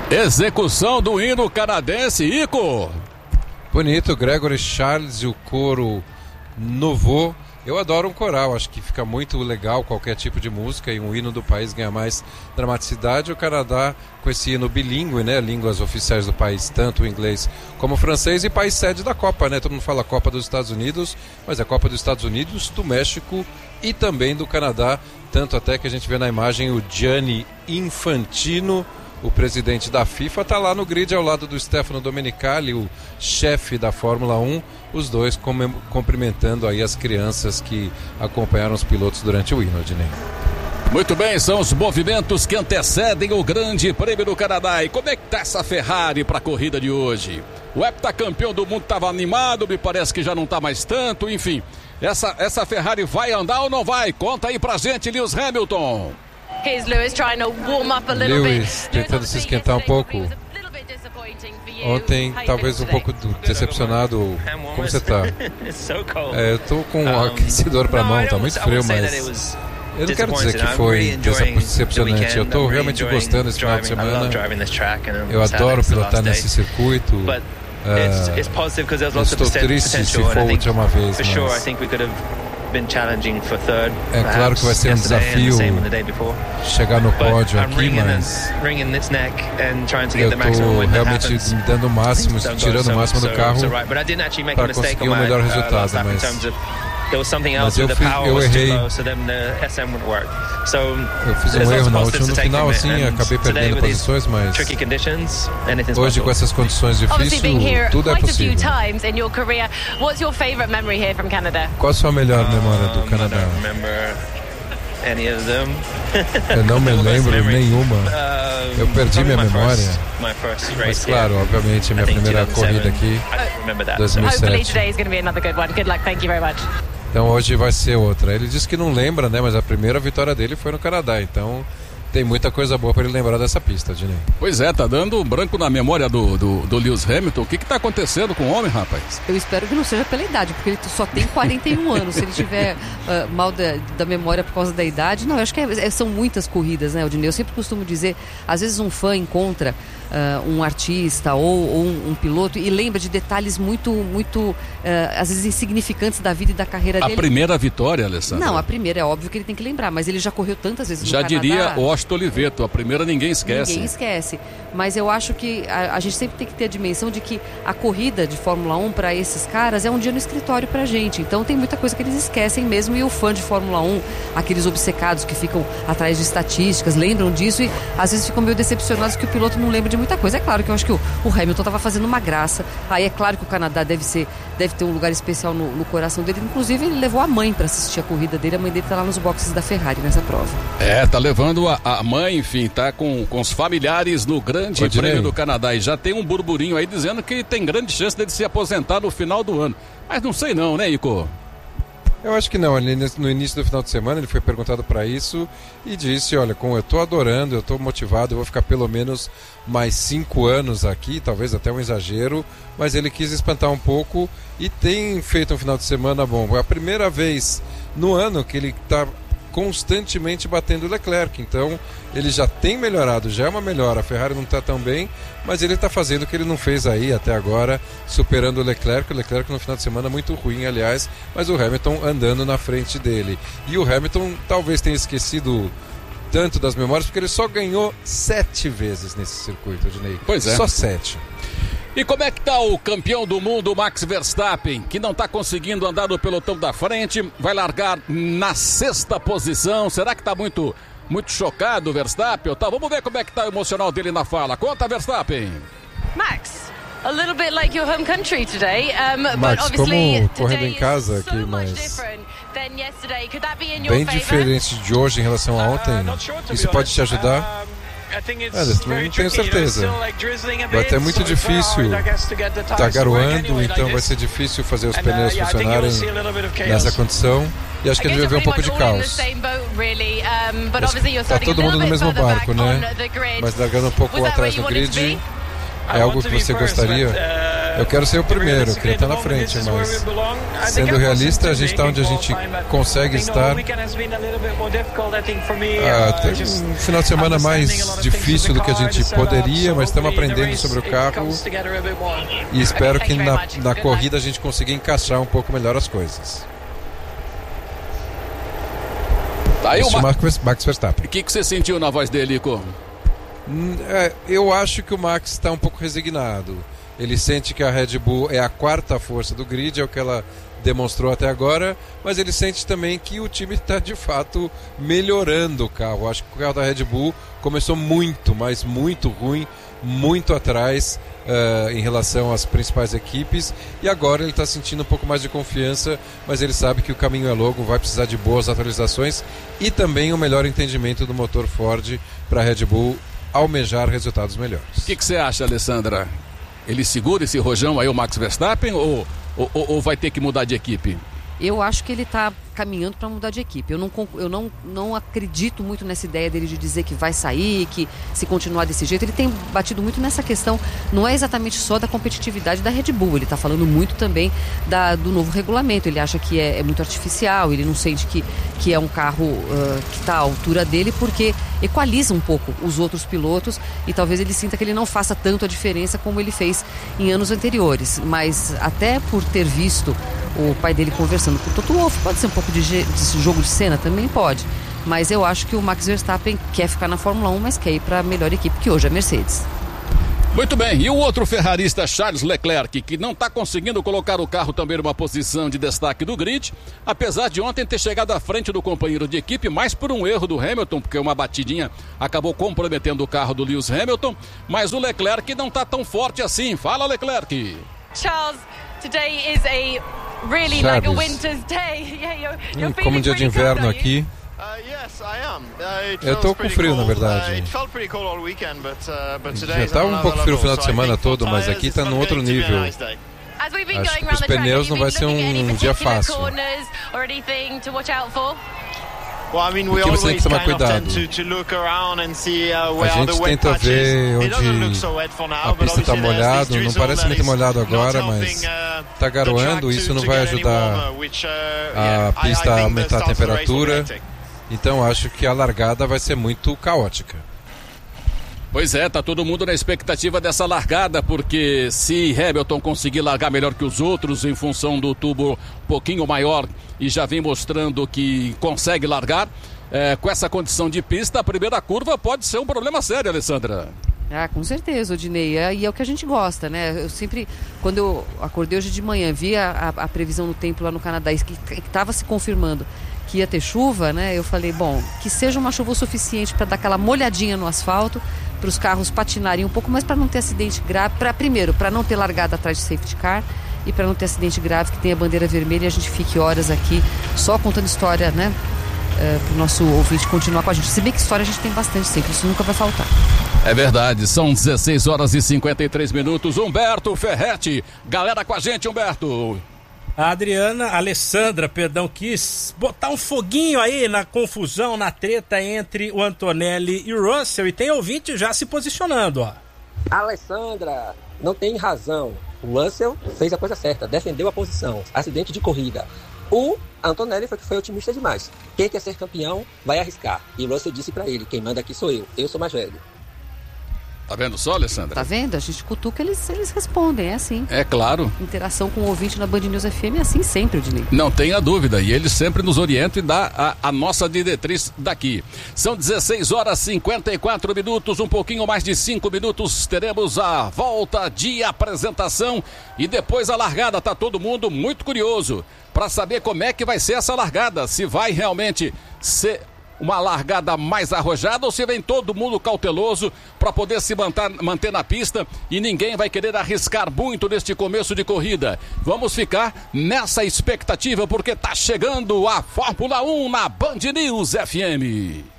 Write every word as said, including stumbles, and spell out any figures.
Execução do hino canadense, Ico. Bonito, Gregory Charles e o coro Nouveau. Eu adoro um coral, acho que fica muito legal qualquer tipo de música e um hino do país ganha mais dramaticidade. O Canadá com esse hino bilíngue, né, línguas oficiais do país, tanto o inglês como o francês, e país sede da Copa, né? Todo mundo fala Copa dos Estados Unidos, mas é Copa dos Estados Unidos, do México e também do Canadá, tanto até que a gente vê na imagem o Gianni Infantino, o presidente da FIFA, está lá no grid ao lado do Stefano Domenicali, o chefe da Fórmula um, os dois com- cumprimentando aí as crianças que acompanharam os pilotos durante o hino, Dinei. Muito bem, são os movimentos que antecedem o Grande Prêmio do Canadá. E como é que tá essa Ferrari para a corrida de hoje? O heptacampeão do mundo estava animado, me parece que já não está mais tanto, enfim. Essa, essa Ferrari vai andar ou não vai? Conta aí pra gente, Lewis Hamilton. Lewis tentando se esquentar um pouco. Ontem, talvez um pouco decepcionado. Como você tá? É, eu tô com um aquecedor pra mão, tá muito frio, mas eu não quero dizer que foi decepcionante. Eu tô realmente gostando desse final de semana. Eu adoro pilotar nesse circuito. Uh, eu estou triste se for última uma vez, mas é claro que vai ser um desafio chegar no pódio aqui, mas eu estou realmente me dando o máximo, tirando o máximo do carro para conseguir um melhor resultado, mas Mas eu, fiz, eu errei. Eu fiz um erro na última, no final, assim, acabei perdendo posições, mas hoje, com essas condições difíceis, tudo é possível. Qual a sua melhor memória do Canadá? Eu não me lembro nenhuma. Eu perdi minha memória. Mas claro, obviamente, minha primeira corrida aqui, dois mil e sete. Então hoje vai ser outra. Ele disse que não lembra, né? Mas a primeira vitória dele foi no Canadá. Então tem muita coisa boa para ele lembrar dessa pista, Dinei. Pois é, tá dando um branco na memória do, do, do Lewis Hamilton. O que que tá acontecendo com o homem, rapaz? Eu espero que não seja pela idade, porque ele só tem quarenta e um anos. Se ele tiver uh, mal da, da memória por causa da idade, não, eu acho que é, são muitas corridas, né, Dinei? Eu sempre costumo dizer, às vezes um fã encontra Uh, um artista ou, ou um, um piloto e lembra de detalhes muito, muito uh, às vezes insignificantes da vida e da carreira a dele. A primeira vitória, Alessandra? Não, a primeira é óbvio que ele tem que lembrar, mas ele já correu tantas vezes já no Canadá. Já diria o Austin Oliveto, a primeira ninguém esquece. Ninguém esquece, mas eu acho que a, a gente sempre tem que ter a dimensão de que a corrida de Fórmula um para esses caras é um dia no escritório pra gente, então tem muita coisa que eles esquecem mesmo, e o fã de Fórmula um, aqueles obcecados que ficam atrás de estatísticas, lembram disso e às vezes ficam meio decepcionados que o piloto não lembra de muita coisa. É claro que eu acho que o, o Hamilton estava fazendo uma graça. Aí é claro que o Canadá deve ser, deve ter um lugar especial no, no coração dele. Inclusive ele levou a mãe para assistir a corrida dele. A mãe dele está lá nos boxes da Ferrari nessa prova. É, tá levando a, a mãe, enfim, tá com, com os familiares no Grande Ô, Prêmio Dinei. do Canadá. E já tem um burburinho aí dizendo que tem grande chance dele se aposentar no final do ano. Mas não sei não, né, Ico? Eu acho que não. No início do final de semana ele foi perguntado para isso e disse, olha, como eu estou adorando, eu estou motivado, eu vou ficar pelo menos mais cinco anos aqui, talvez até um exagero, mas ele quis espantar um pouco e tem feito um final de semana bom. É a primeira vez no ano que ele está constantemente batendo o Leclerc, então ele já tem melhorado, já é uma melhora. A Ferrari não está tão bem, mas ele está fazendo o que ele não fez aí até agora, superando o Leclerc. O Leclerc no final de semana muito ruim, aliás, mas o Hamilton andando na frente dele. E o Hamilton talvez tenha esquecido tanto das memórias, porque ele só ganhou sete vezes nesse circuito, Dinei. Pois é. Só sete. E como é que tá o campeão do mundo, Max Verstappen, que não tá conseguindo andar no pelotão da frente, vai largar na sexta posição? Será que tá muito, muito chocado o Verstappen? Tá, vamos ver como é que tá o emocional dele na fala. Conta, Verstappen. Max, a little bit like your home country today, um, Max, but obviously como correndo today em casa is aqui, so much mas different than yesterday. Could that be in your bem favor? diferente de hoje em relação a ontem. Isso pode te ajudar? É, não tenho certeza. Vai ter muito difícil, tá garoando, então vai ser difícil fazer os pneus funcionarem nessa condição. E acho que a gente vai ver um pouco de caos. Está todo mundo no mesmo barco, né? Mas largando um pouco atrás no grid. É algo que você gostaria? Eu quero ser o primeiro, eu queria estar na frente, mas sendo realista, a gente está onde a gente consegue estar. Ah, tem um final de semana mais difícil do que a gente poderia, mas estamos aprendendo sobre o carro e espero que na, na corrida a gente consiga encaixar um pouco melhor as coisas. Tá aí o Ma- Max, Max Verstappen. O que, que você sentiu na voz dele, Ico? É, eu acho que o Max está um pouco resignado. Ele sente que a Red Bull é a quarta força do grid, é o que ela demonstrou até agora, mas ele sente também que o time está de fato melhorando o carro. Eu acho que o carro da Red Bull começou muito, mas muito ruim, muito atrás uh, em relação às principais equipes, e agora ele está sentindo um pouco mais de confiança, mas ele sabe que o caminho é longo, vai precisar de boas atualizações e também um melhor entendimento do motor Ford para a Red Bull almejar resultados melhores. O que, que você acha, Alessandra? Ele segura esse rojão aí, o Max Verstappen, ou, ou, ou vai ter que mudar de equipe? Eu acho que ele está caminhando para mudar de equipe. Eu, não, eu não, não acredito muito nessa ideia dele de dizer que vai sair, que se continuar desse jeito. Ele tem batido muito nessa questão, não é exatamente só da competitividade da Red Bull, ele está falando muito também da, do novo regulamento. Ele acha que é, é muito artificial, ele não sente que, que é um carro uh, que está à altura dele, porque equaliza um pouco os outros pilotos e talvez ele sinta que ele não faça tanto a diferença como ele fez em anos anteriores. Mas até por ter visto o pai dele conversando com o Toto Wolff, pode ser um pouco de, ge- de jogo de cena, também pode. Mas eu acho que o Max Verstappen quer ficar na Fórmula um, mas quer ir para a melhor equipe, que hoje é a Mercedes. Muito bem, e o outro ferrarista, Charles Leclerc, que não está conseguindo colocar o carro também numa posição de destaque do grid, apesar de ontem ter chegado à frente do companheiro de equipe, mais por um erro do Hamilton, porque uma batidinha acabou comprometendo o carro do Lewis Hamilton, mas o Leclerc não está tão forte assim. Fala, Leclerc! Charles, today is a really Charles. like a winter's day. Yeah, you're, you're Hum, feeling como um dia de pretty cold, inverno are you? aqui. Eu tô com frio, na verdade. Já estava um pouco frio o final de semana todo, mas aqui está num outro nível. As we've been Acho going que around os the track, pneus have não you vai been ser looking at any um dia particular fácil. corners or anything to watch out for? O que você tem que tomar cuidado? A gente tenta ver onde a pista está molhada, não parece muito molhado agora, mas está garoando, isso não vai ajudar a pista a aumentar a temperatura, então acho que a largada vai ser muito caótica. Pois é, tá todo mundo na expectativa dessa largada, porque se Hamilton conseguir largar melhor que os outros em função do tubo um pouquinho maior e já vem mostrando que consegue largar, é, com essa condição de pista, a primeira curva pode ser um problema sério, Alessandra. Ah, com certeza, Odinei, e é o que a gente gosta, né? Eu sempre, quando eu acordei hoje de manhã, vi a, a, a previsão no tempo lá no Canadá, que estava se confirmando que ia ter chuva, né? Eu falei, bom, que seja uma chuva o suficiente para dar aquela molhadinha no asfalto, para os carros patinarem um pouco, mas para não ter acidente grave, pra, primeiro, para não ter largada atrás de safety car e para não ter acidente grave, que tem a bandeira vermelha e a gente fique horas aqui só contando história, né? Uh, para o nosso ouvinte continuar com a gente. Se bem que história a gente tem bastante sempre, isso nunca vai faltar. É verdade, são dezesseis horas e cinquenta e três minutos. Humberto Ferretti, galera com a gente, Humberto. A Adriana, a Alessandra, perdão, quis botar um foguinho aí na confusão, na treta entre o Antonelli e o Russell, e tem ouvinte já se posicionando, ó. Alessandra, não tem razão. O Russell fez a coisa certa, defendeu a posição, acidente de corrida. O Antonelli foi que foi otimista demais. Quem quer ser campeão vai arriscar. E o Russell disse pra ele, quem manda aqui sou eu, eu sou mais velho. Tá vendo só, Alessandra? Tá vendo? A gente cutuca, eles, eles respondem, é assim. É claro. Interação com o ouvinte na Band News F M é assim sempre, Odinei. Não tenha dúvida, e eles sempre nos orientam e dá a, a nossa diretriz daqui. São dezesseis horas e cinquenta e quatro minutos, um pouquinho mais de cinco minutos, teremos a volta de apresentação e depois a largada. Tá todo mundo muito curioso para saber como é que vai ser essa largada, se vai realmente ser uma largada mais arrojada ou se vem todo mundo cauteloso para poder se manter, manter na pista e ninguém vai querer arriscar muito neste começo de corrida. Vamos ficar nessa expectativa porque tá chegando a Fórmula um na Band News F M.